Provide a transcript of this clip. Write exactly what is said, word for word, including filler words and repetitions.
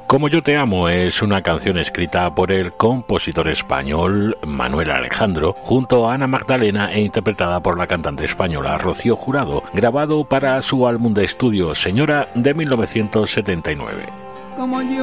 Como yo te amo es una canción escrita por el compositor español Manuel Alejandro junto a Ana Magdalena e interpretada por la cantante española Rocío Jurado, grabado para su álbum de estudio Señora de mil novecientos setenta y nueve. Como yo